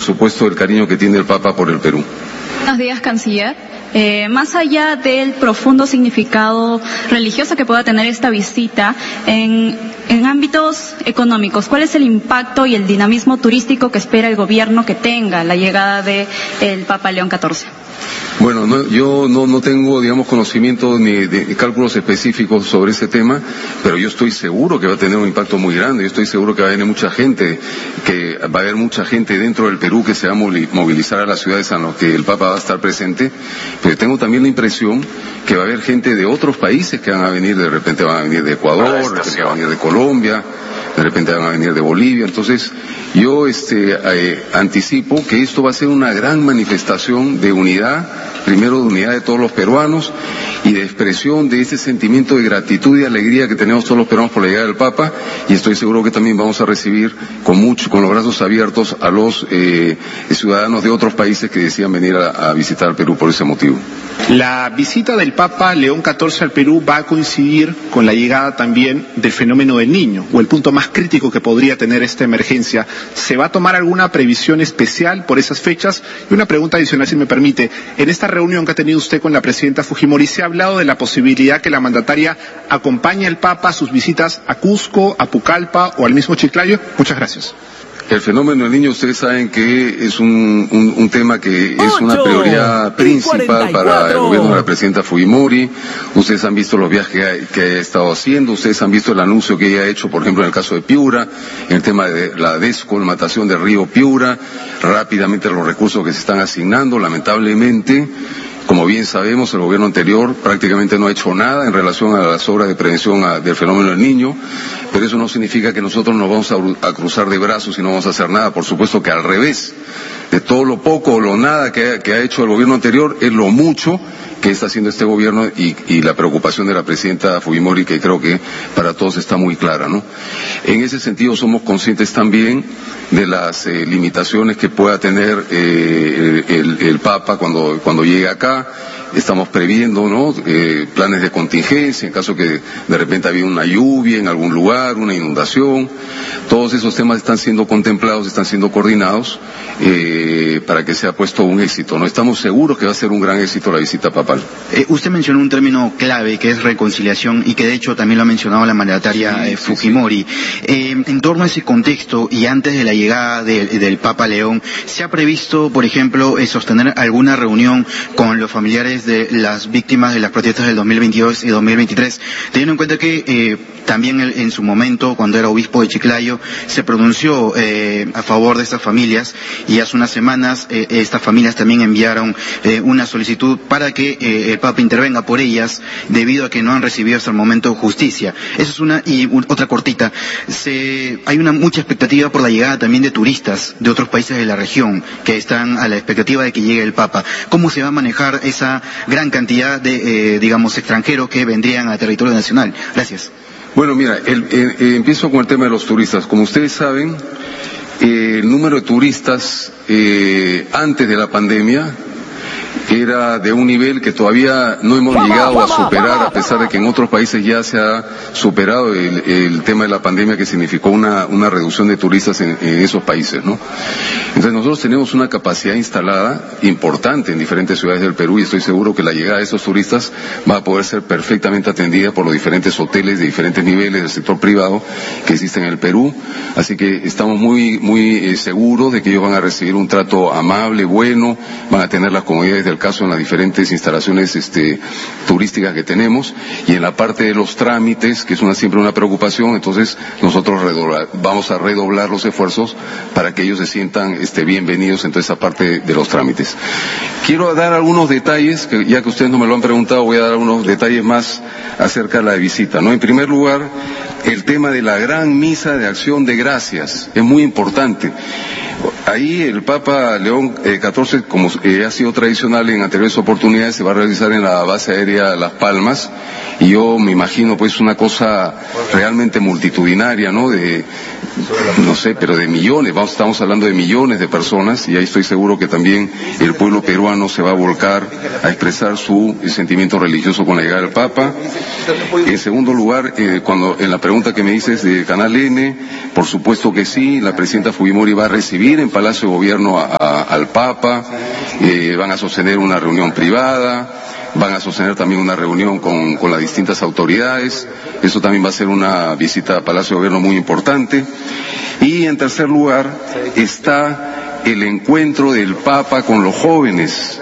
supuesto, el cariño que tiene el Papa por el Perú. Buenos días, canciller. Más allá del profundo significado religioso que pueda tener esta visita, en ámbitos económicos, ¿cuál es el impacto y el dinamismo turístico que espera el gobierno que tenga la llegada del Papa León XIV? Bueno, yo no tengo, digamos, conocimiento ni de cálculos específicos sobre ese tema, pero yo estoy seguro que va a tener un impacto muy grande. Yo estoy seguro que va a venir mucha gente, que va a haber mucha gente dentro del Perú que se va a movilizar a las ciudades en las que el Papa va a estar presente. Pero tengo también la impresión que va a haber gente de otros países que van a venir, de repente van a venir de Ecuador, de repente van a venir de Colombia, de repente van a venir de Bolivia. Entonces, yo anticipo que esto va a ser una gran manifestación de unidad, primero de unidad de todos los peruanos y de expresión de ese sentimiento de gratitud y alegría que tenemos todos los peruanos por la llegada del Papa, y estoy seguro que también vamos a recibir con los brazos abiertos a los ciudadanos de otros países que decían venir a visitar Perú por ese motivo. La visita del Papa León XIV al Perú va a coincidir con la llegada también del fenómeno del Niño, o el punto más crítico que podría tener esta emergencia. ¿Se va a tomar alguna previsión especial por esas fechas? Y una pregunta adicional, si me permite. En esta reunión que ha tenido usted con la presidenta Fujimori, ¿se ha hablado de la posibilidad que la mandataria acompañe al Papa a sus visitas a Cusco, a Pucallpa o al mismo Chiclayo? Muchas gracias. El fenómeno del niño, ustedes saben que es un tema que es una prioridad principal para el gobierno de la presidenta Fujimori. Ustedes han visto los viajes que ha estado haciendo, ustedes han visto el anuncio que ella ha hecho, por ejemplo, en el caso de Piura, en el tema de la descolmatación del río Piura, rápidamente los recursos que se están asignando, lamentablemente. Como bien sabemos, el gobierno anterior prácticamente no ha hecho nada en relación a las obras de prevención del fenómeno del Niño, pero eso no significa que nosotros nos vamos a cruzar de brazos y no vamos a hacer nada. Por supuesto que al revés, de todo lo poco o lo nada que ha hecho el gobierno anterior, es lo mucho que está haciendo este gobierno y la preocupación de la presidenta Fujimori, que creo que para todos está muy clara, ¿no? En ese sentido somos conscientes también de las limitaciones que pueda tener el Papa cuando llegue acá. Estamos previendo, ¿no?, planes de contingencia en caso que de repente había una lluvia en algún lugar, una inundación. Todos esos temas están siendo contemplados, están siendo coordinados para que sea puesto un éxito. No estamos seguros que va a ser un gran éxito la visita papal. Usted mencionó un término clave que es reconciliación y que de hecho también lo ha mencionado la mandataria Fujimori. En torno a ese contexto y antes de la llegada del Papa León, ¿se ha previsto, por ejemplo, sostener alguna reunión con los familiares de las víctimas de las protestas del 2022 y 2023, teniendo en cuenta que también en su momento, cuando era obispo de Chiclayo, se pronunció a favor de estas familias, y hace unas semanas estas familias también enviaron una solicitud para que el Papa intervenga por ellas, debido a que no han recibido hasta el momento justicia? Esa es una, y otra cortita. Hay mucha expectativa por la llegada también de turistas de otros países de la región, que están a la expectativa de que llegue el Papa. ¿Cómo se va a manejar esa gran cantidad de, extranjeros que vendrían a territorio nacional? Gracias. Bueno, mira, empiezo con el tema de los turistas. Como ustedes saben, el número de turistas antes de la pandemia era de un nivel que todavía no hemos llegado a superar, a pesar de que en otros países ya se ha superado el tema de la pandemia, que significó una reducción de turistas en esos países, ¿no? Entonces nosotros tenemos una capacidad instalada importante en diferentes ciudades del Perú, y estoy seguro que la llegada de esos turistas va a poder ser perfectamente atendida por los diferentes hoteles de diferentes niveles del sector privado que existen en el Perú. Así que estamos muy seguros de que ellos van a recibir un trato amable, bueno, van a tener las comodidades del caso en las diferentes instalaciones turísticas que tenemos. Y en la parte de los trámites, que es siempre una preocupación, entonces nosotros vamos a redoblar los esfuerzos para que ellos se sientan bienvenidos en toda esa parte de los trámites. Quiero dar algunos detalles, que ya que ustedes no me lo han preguntado, voy a dar algunos detalles más acerca de la visita, ¿no? En primer lugar, el tema de la gran misa de acción de gracias es muy importante. Ahí el Papa León XIV, como ha sido tradicional en anteriores oportunidades, se va a realizar en la base aérea Las Palmas, y yo me imagino pues una cosa realmente multitudinaria, ¿no? Pero de millones, estamos hablando de millones de personas, y ahí estoy seguro que también el pueblo peruano se va a volcar a expresar su sentimiento religioso con la llegada del Papa. En segundo lugar, en la pregunta que me dices de Canal N, por supuesto que sí, la presidenta Fujimori va a recibir recibir en Palacio de Gobierno al Papa, van a sostener una reunión privada, van a sostener también una reunión con las distintas autoridades. Eso también va a ser una visita a Palacio de Gobierno muy importante. Y en tercer lugar está el encuentro del Papa con los jóvenes,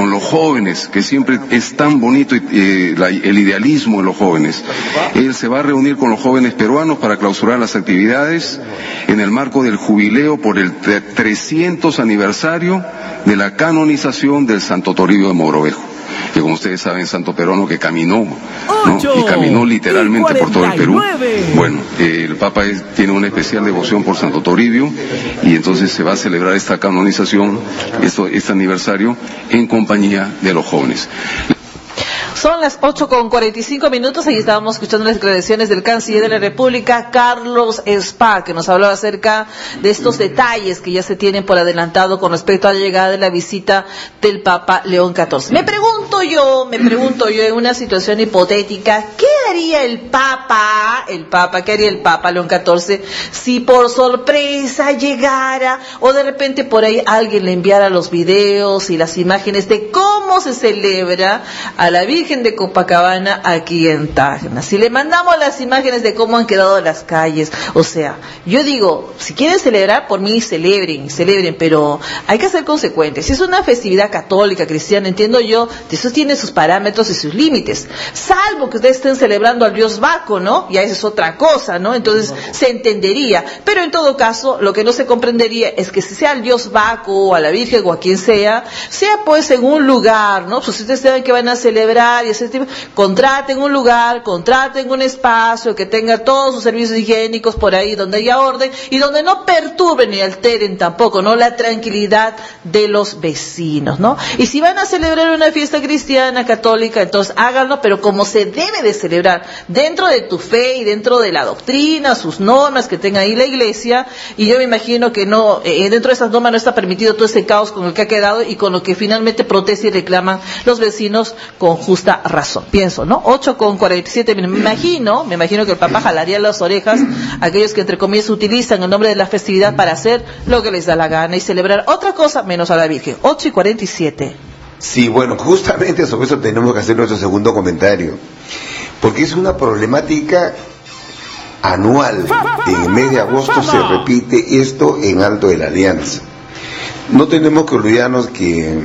que siempre es tan bonito el idealismo de los jóvenes. Él se va a reunir con los jóvenes peruanos para clausurar las actividades en el marco del jubileo por el 300 aniversario de la canonización del Santo Toribio de Mogrovejo, que como ustedes saben, santo peruano que caminó, ¿no? Y caminó literalmente por todo el Perú. Bueno, el Papa tiene una especial devoción por Santo Toribio, y entonces se va a celebrar esta canonización, este aniversario, en compañía de los jóvenes. Son las 8:45, y estábamos escuchando las declaraciones del canciller de la República, Carlos Spa, que nos habló acerca de estos detalles que ya se tienen por adelantado con respecto a la llegada de la visita del Papa León XIV. Me pregunto yo, en una situación hipotética, ¿qué haría el Papa León XIV si por sorpresa llegara, o de repente por ahí alguien le enviara los videos y las imágenes de cómo se celebra a la Virgen de Copacabana aquí en Tacna? Si le mandamos las imágenes de cómo han quedado las calles, o sea, yo digo, si quieren celebrar, por mí celebren, pero hay que ser consecuentes. Si es una festividad católica, cristiana, entiendo yo, eso tiene sus parámetros y sus límites, salvo que ustedes estén celebrando al dios Baco, ¿no? Ya esa es otra cosa, ¿no? Entonces se entendería, pero en todo caso, lo que no se comprendería es que si sea al dios Baco, o a la Virgen, o a quien sea pues en un lugar, ¿no? Pues ustedes saben que van a celebrar y ese tipo, contraten un lugar, contraten un espacio que tenga todos sus servicios higiénicos por ahí, donde haya orden y donde no perturben ni alteren tampoco, ¿no?, la tranquilidad de los vecinos, ¿no? Y si van a celebrar una fiesta cristiana, católica, entonces háganlo, pero como se debe de celebrar, dentro de tu fe y dentro de la doctrina, sus normas que tenga ahí la iglesia. Y yo me imagino que no, dentro de esas normas no está permitido todo ese caos con el que ha quedado y con lo que finalmente protesta y reclaman los vecinos con justa razón, pienso, ¿no? 8:47, me imagino que el Papa jalaría las orejas a aquellos que entre comillas utilizan el nombre de la festividad para hacer lo que les da la gana y celebrar otra cosa menos a la Virgen. 8:47. Sí, bueno, justamente sobre eso tenemos que hacer nuestro segundo comentario, porque es una problemática anual. En el mes de agosto se repite esto en Alto de la Alianza. No tenemos que olvidarnos que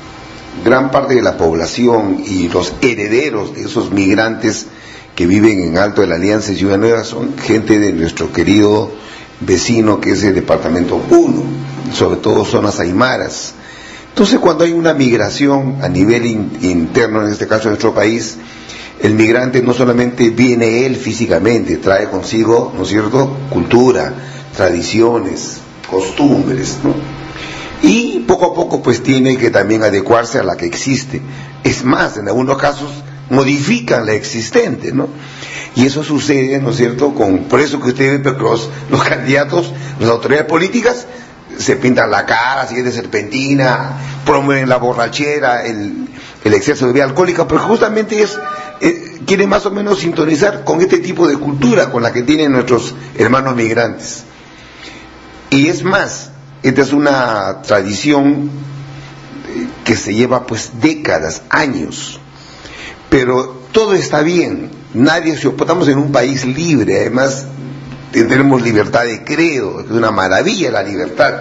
gran parte de la población y los herederos de esos migrantes que viven en Alto de la Alianza y Ciudad Nueva son gente de nuestro querido vecino, que es el departamento 1, sobre todo zonas aymaras. Entonces, cuando hay una migración a nivel interno, en este caso de nuestro país, el migrante no solamente viene él físicamente, trae consigo, ¿no es cierto?, cultura, tradiciones, costumbres, ¿no? Y poco a poco pues tiene que también adecuarse a la que existe. Es más, en algunos casos modifican la existente, ¿no? Y eso sucede, ¿no es cierto?, por eso que usted ve los candidatos, las autoridades políticas, se pintan la cara, siguen de serpentina, promueven la borrachera, el exceso de bebida alcohólica, pero justamente quieren más o menos sintonizar con este tipo de cultura con la que tienen nuestros hermanos migrantes. Y es más, esta es una tradición que se lleva pues décadas, años, pero todo está bien, estamos en un país libre, además tenemos libertad de credo, es una maravilla la libertad,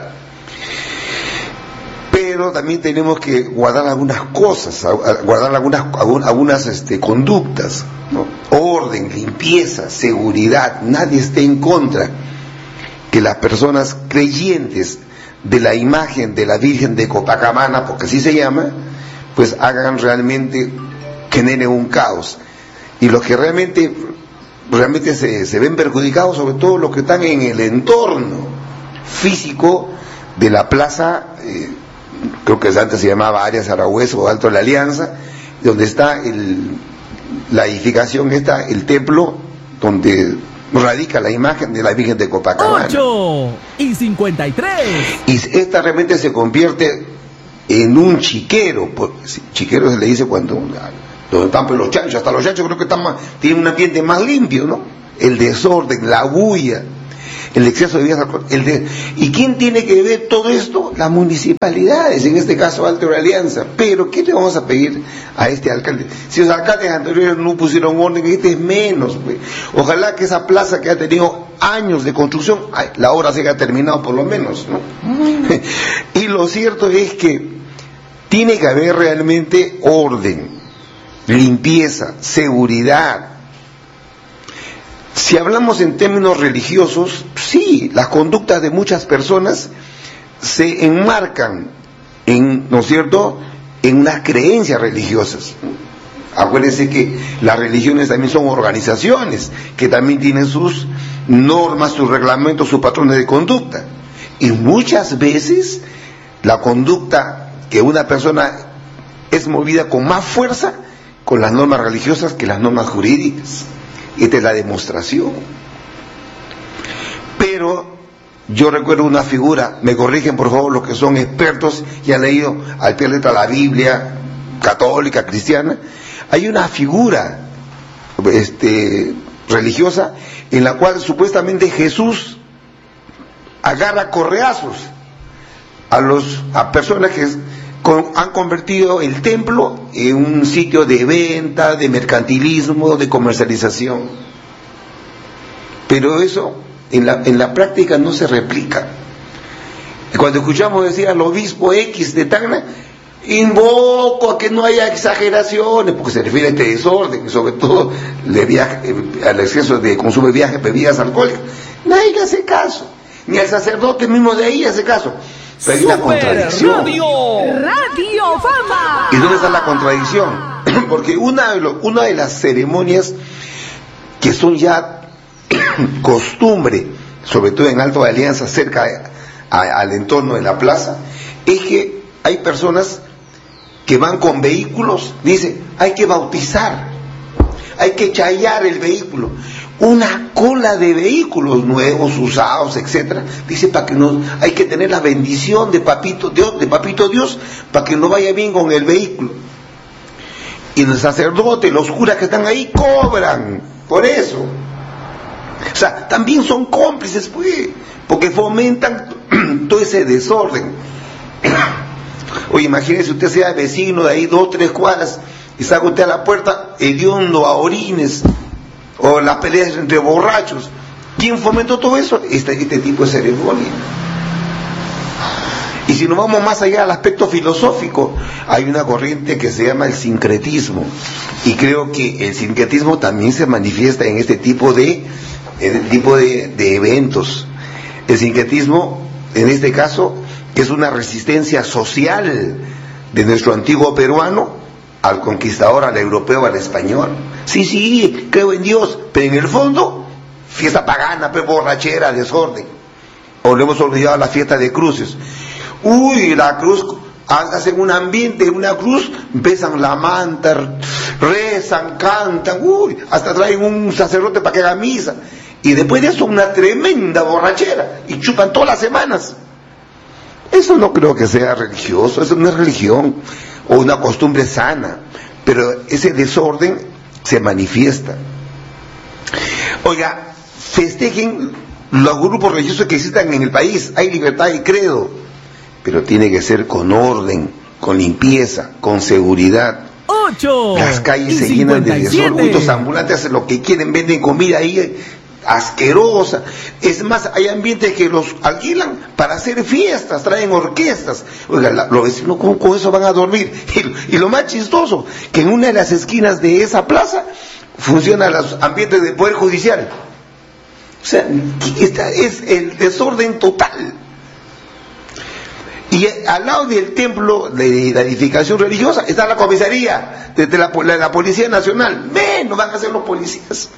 pero también tenemos que guardar algunas cosas, guardar algunas conductas, ¿no? Orden, limpieza, seguridad. Nadie esté en contra que las personas creyentes de la imagen de la Virgen de Copacabana, porque así se llama, pues hagan realmente, generen un caos. Y los que realmente se ven perjudicados, sobre todo los que están en el entorno físico de la plaza, creo que antes se llamaba Arias Aragüez o Alto de la Alianza, donde está la edificación, el templo, donde radica la imagen de la Virgen de Copacabana. 8:53. Y esta realmente se convierte en un chiquero. Chiquero se le dice cuando están pues los chanchos, hasta los chanchos creo que tienen un ambiente más limpio, ¿no? El desorden, la bulla. el exceso de bebidas alcohólicas. ¿Y quién tiene que ver todo esto? Las municipalidades, en este caso Alto de Alianza. Pero, ¿qué le vamos a pedir a este alcalde? Si los alcaldes anteriores no pusieron orden, este es menos, pues. Ojalá que esa plaza que ha tenido años de construcción, la obra se haya terminado por lo menos, ¿no? Y lo cierto es que tiene que haber realmente orden, limpieza, seguridad. Si hablamos en términos religiosos, sí, las conductas de muchas personas se enmarcan en, ¿no es cierto?, en unas creencias religiosas. Acuérdense que las religiones también son organizaciones, que también tienen sus normas, sus reglamentos, sus patrones de conducta. Y muchas veces la conducta que una persona es movida con más fuerza con las normas religiosas que las normas jurídicas. Esta es la demostración. Pero yo recuerdo una figura, me corrigen por favor los que son expertos y han leído al pie de letra la Biblia católica, cristiana. Hay una figura religiosa en la cual supuestamente Jesús agarra correazos a personas que han convertido el templo en un sitio de venta, de mercantilismo, de comercialización. Pero eso en la práctica no se replica. Cuando escuchamos decir al obispo X de Tacna, invoco a que no haya exageraciones, porque se refiere a este desorden, y sobre todo al exceso de consumo de viajes, bebidas alcohólicas. Nadie le hace caso, ni al sacerdote mismo de ahí hace caso. Pero hay una contradicción. Radio Fama. ¿Y dónde está la contradicción? Porque una de las ceremonias que son ya costumbre, sobre todo en Alto de Alianza, cerca al entorno de la plaza, es que hay personas que van con vehículos, dice, hay que bautizar, hay que chayar el vehículo. Una cola de vehículos nuevos, usados, etcétera, dice, para que hay que tener la bendición de Papito Dios, para que nos vaya bien con el vehículo. Y los sacerdotes, los curas que están ahí cobran por eso. O sea, también son cómplices, pues, porque fomentan todo ese desorden. Oye, imagínese usted sea vecino de ahí 2 o 3 cuadras y salga usted a la puerta hediondo a orines, o las peleas entre borrachos. ¿Quién fomentó todo eso? Este tipo de ceremonia. Y si nos vamos más allá al aspecto filosófico, hay una corriente que se llama el sincretismo, y creo que el sincretismo también se manifiesta en este tipo de eventos. El sincretismo, en este caso, es una resistencia social de nuestro antiguo peruano al conquistador, al europeo, al español. Sí, creo en Dios, pero en el fondo, fiesta pagana, borrachera, desorden. O le hemos olvidado la fiesta de cruces. Uy, la cruz, hacen un ambiente, una cruz, besan la manta, rezan, cantan, hasta traen un sacerdote para que haga misa. Y después de eso una tremenda borrachera, y chupan todas las semanas. Eso no creo que sea religioso, eso no es religión, o una costumbre sana, pero ese desorden se manifiesta. Oiga, festejen los grupos religiosos que existan en el país, hay libertad y credo, pero tiene que ser con orden, con limpieza, con seguridad. 8 Las calles se llenan de desorden, los ambulantes hacen lo que quieren, venden comida ahí asquerosa. Es más, hay ambientes que los alquilan para hacer fiestas, traen orquestas. Oiga, los vecinos con eso van a dormir. Y lo más chistoso, que en una de las esquinas de esa plaza funcionan los ambientes del Poder Judicial. O sea, es el desorden total. Y al lado del templo de la edificación religiosa está la comisaría de la Policía Nacional. Menos van a ser los policías.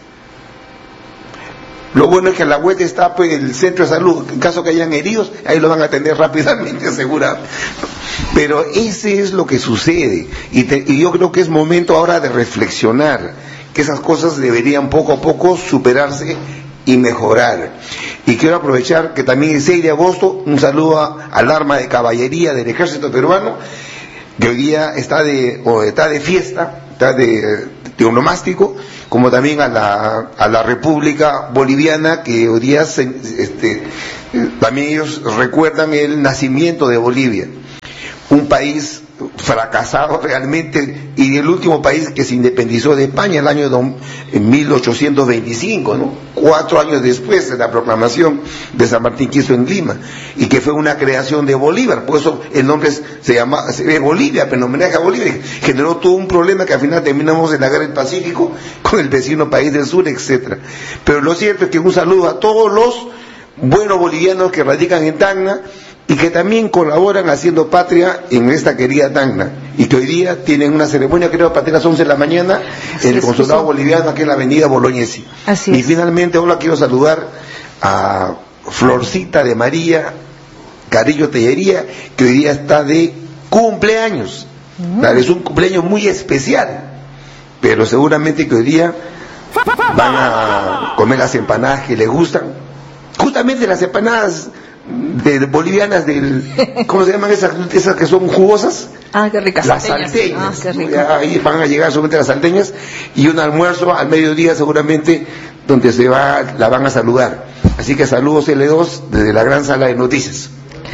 Lo bueno es que a la vuelta está pues el centro de salud, en caso que hayan heridos, ahí lo van a atender rápidamente, seguramente. Pero ese es lo que sucede, y yo creo que es momento ahora de reflexionar, que esas cosas deberían poco a poco superarse y mejorar. Y quiero aprovechar que también el 6 de agosto, un saludo al arma de caballería del ejército peruano, que hoy día está de fiesta, de onomástico, como también a la República Boliviana, que hoy día también ellos recuerdan el nacimiento de Bolivia, un país fracasado realmente, y el último país que se independizó de España en 1825, ¿no? 4 años después de la proclamación de San Martín Quiso en Lima, y que fue una creación de Bolívar. Por eso el nombre se llama Bolivia, pero en homenaje a Bolivia. Generó todo un problema que al final terminamos en la guerra del Pacífico con el vecino país del sur, etcétera. Pero lo cierto es que un saludo a todos los buenos bolivianos que radican en Tacna y que también colaboran haciendo patria en esta querida Tacna, y que hoy día tienen una ceremonia, creo, a partir de las 11 de la mañana en el consulado boliviano, aquí en la avenida Bolognesi. Y finalmente ahora quiero saludar a Florcita de María Carrillo Tellería, que hoy día está de cumpleaños. Claro, es un cumpleaños muy especial, pero seguramente que hoy día van a comer las empanadas que les gustan, justamente las empanadas bolivianas ¿cómo se llaman esas que son jugosas? Qué ricas. Las salteñas. Ahí van a llegar seguramente las salteñas, y un almuerzo al mediodía seguramente donde la van a saludar. Así que saludos L2 desde la gran sala de noticias.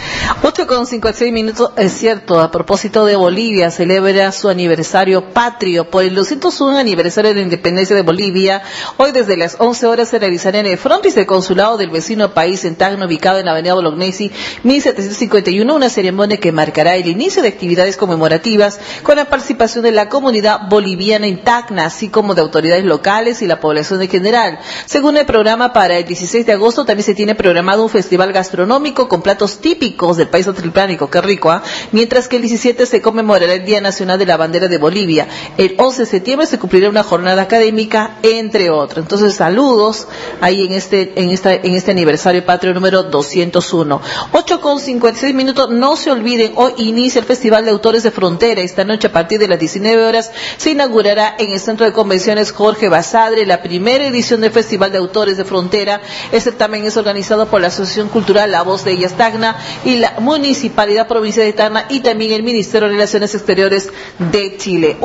8:56, es cierto, a propósito de Bolivia, celebra su aniversario patrio. Por el 201 aniversario de la independencia de Bolivia, hoy desde las 11 horas se realizará en el frontis del consulado del vecino país en Tacna, ubicado en la avenida Bolognesi 1751, una ceremonia que marcará el inicio de actividades conmemorativas con la participación de la comunidad boliviana en Tacna, así como de autoridades locales y la población en general. Según el programa, para el 16 de agosto también se tiene programado un festival gastronómico con platos típicos del país altiplánico, qué rico, mientras que el 17 se conmemorará el Día Nacional de la Bandera de Bolivia. El 11 de septiembre se cumplirá una jornada académica, entre otros. Entonces, saludos ahí en este aniversario patrio número 201. 8:56, no se olviden, hoy inicia el Festival de Autores de Frontera. Esta noche a partir de las 19 horas se inaugurará en el Centro de Convenciones Jorge Basadre la primera edición del Festival de Autores de Frontera. El certamen es organizado por la Asociación Cultural La Voz de Ellas Tacna y la Municipalidad Provincial de Tacna, y también el Ministerio de Relaciones Exteriores de Chile.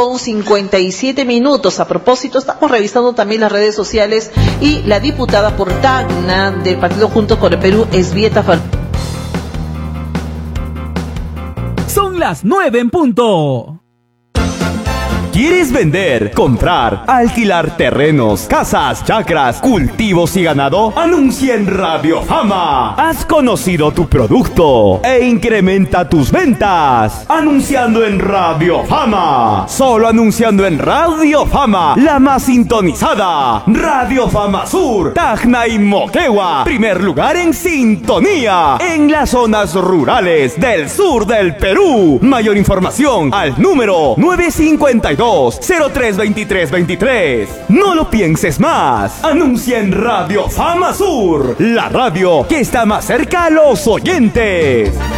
8:57. A propósito, estamos revisando también las redes sociales, y la diputada por Tacna del partido Juntos por el Perú, Esbieta Fernández. Son las 9 en punto. ¿Quieres vender, comprar, alquilar terrenos, casas, chacras, cultivos y ganado? Anuncia en Radio Fama. Has conocido tu producto e incrementa tus ventas anunciando en Radio Fama. Solo anunciando en Radio Fama, la más sintonizada. Radio Fama Sur, Tacna y Moquegua. Primer lugar en sintonía en las zonas rurales del sur del Perú. Mayor información al número 952-032323. No lo pienses más. Anuncia en Radio Fama Sur, la radio que está más cerca a los oyentes.